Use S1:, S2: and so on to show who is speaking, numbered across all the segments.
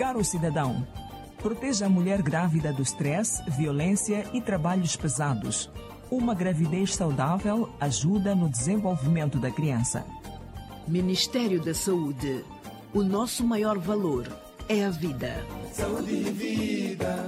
S1: Caro cidadão, proteja a mulher grávida do stress, violência e trabalhos pesados. Uma gravidez saudável ajuda no desenvolvimento da criança.
S2: Ministério da Saúde. O nosso maior valor é a vida.
S3: Saúde e vida.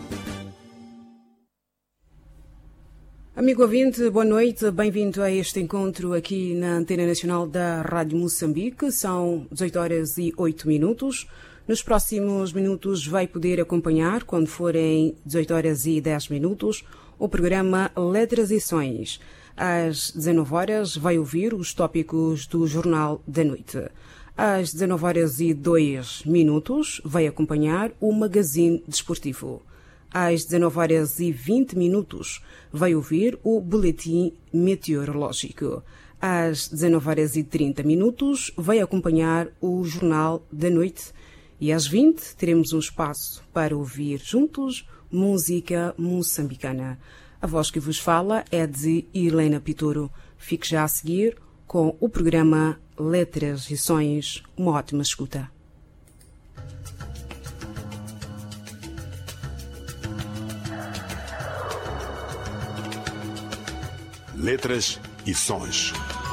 S4: Amigo ouvinte, boa noite. Bem-vindo a este encontro aqui na Antena Nacional da Rádio Moçambique. São 18h08. Nos próximos minutos vai poder acompanhar, quando forem 18h10, o programa Letras e Sons. Às 19h vai ouvir os tópicos do Jornal da Noite. Às 19h02 vai acompanhar o Magazine Desportivo. Às 19h20 vai ouvir o Boletim Meteorológico. Às 19h30 vai acompanhar o Jornal da Noite. E às 20 teremos um espaço para ouvir juntos música moçambicana. A voz que vos fala é de Helena Pituro. Fique já a seguir com o programa Letras e Sons. Uma ótima escuta.
S5: Letras e Sons.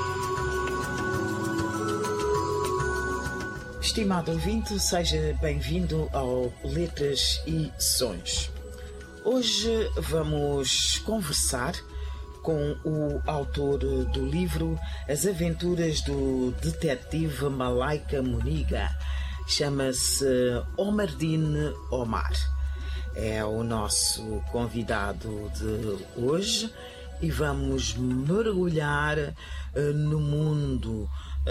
S6: Estimado ouvinte, seja bem-vindo ao Letras e Sons. Hoje vamos conversar com o autor do livro As Aventuras do Detetive Malaika Muniga. Chama-se Omardine Omar. É o nosso convidado de hoje e vamos mergulhar no mundo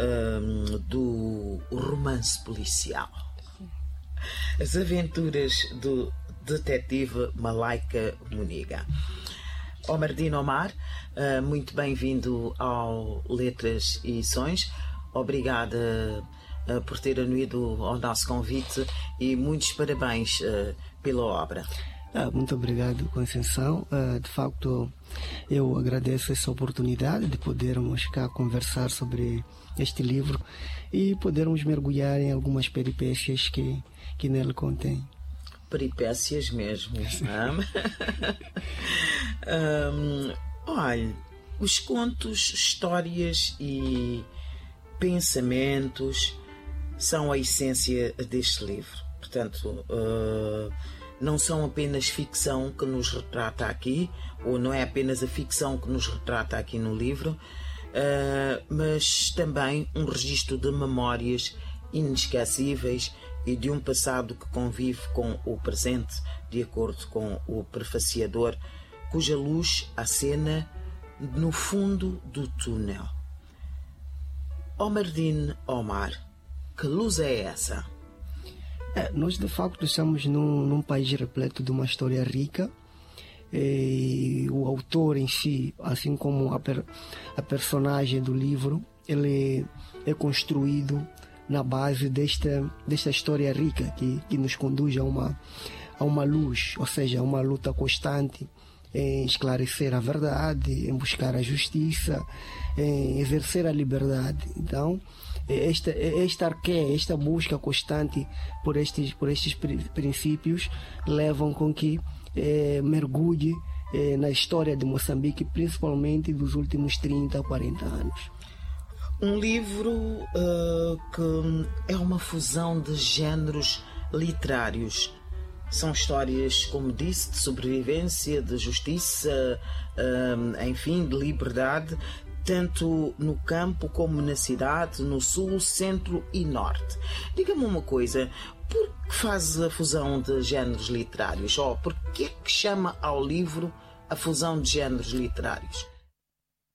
S6: do romance policial. As Aventuras do Detetive Malaika Muniga. Omardine Omar, muito bem-vindo ao Letras e Sons. Obrigada por ter anuído ao nosso convite e muitos parabéns pela obra.
S7: Muito obrigado, Conceição. De facto, eu agradeço essa oportunidade de podermos cá conversar sobre este livro e podermos mergulhar em algumas peripécias que nele contém.
S6: Peripécias mesmo. Olha, os contos, histórias e pensamentos são a essência deste livro. Portanto, não são apenas ficção que nos retrata aqui, ou não é apenas a ficção que nos retrata aqui no livro, mas também um registro de memórias inesquecíveis e de um passado que convive com o presente, de acordo com o prefaciador, cuja luz acena no fundo do túnel. Omardine Omar, que luz é essa?
S7: Nós de facto estamos num país repleto de uma história rica. E o autor em si, assim como a personagem do livro, ele é construído na base desta história rica que nos conduz a uma luz, ou seja, uma luta constante em esclarecer a verdade, em buscar a justiça, em exercer a liberdade. Então, esta busca constante por estes princípios levam com que mergulhe na história de Moçambique, principalmente dos últimos 30, 40 anos.
S6: Um livro que é uma fusão de géneros literários. São histórias, como disse, de sobrevivência, de justiça, enfim, de liberdade, tanto no campo como na cidade, no sul, centro e norte. Diga-me uma coisa, por que faz a fusão de géneros literários? Ou por que é que chama ao livro a fusão de géneros literários?